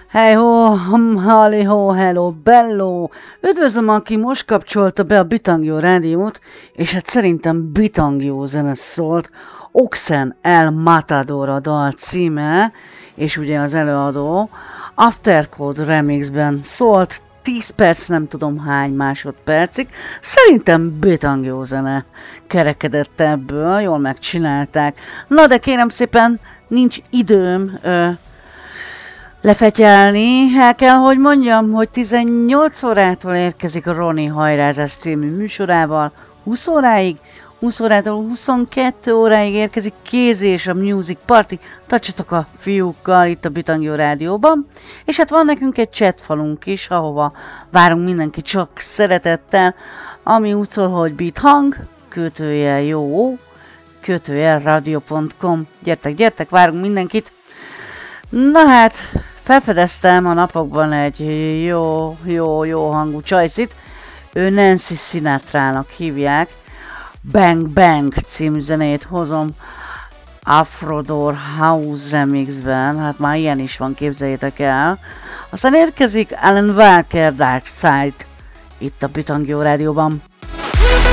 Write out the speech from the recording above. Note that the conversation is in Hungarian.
Hey ho, halli ho, hello, bello! Üdvözlöm, aki most kapcsolta be a Bitangyó rádiót, és hát szerintem bitangyó zene szólt. Oxen El Matador a dal címe, és ugye az előadó Aftercode remixben szólt, 10 perc, nem tudom hány másodpercig. Szerintem bitangyó zene kerekedett ebből, jól megcsinálták. Na de kérem szépen, nincs időm lefetyelni. El kell, hogy mondjam, hogy 18 órától érkezik a Roni Hajrázás című műsorával, 20 óráig, 20 órától 22 óráig érkezik Kézi és a Music Party. Tartsatok a fiúkkal itt a Bitangyó rádióban. És hát van nekünk egy chatfalunk is, ahova várunk mindenki csak szeretettel, ami úgy szól, hogy bithang, kötőjel jó, kötőjel radio.com. Gyertek, várunk mindenkit. Na hát, felfedeztem a napokban egy jó hangú csajszit. Ő Nancy Sinatrának hívják. Bang Bang című zenét hozom Afrodor House remixben. Hát már ilyen is van, képzeljétek el. Aztán érkezik Alan Walker Dark Side itt a Bitangyó rádióban.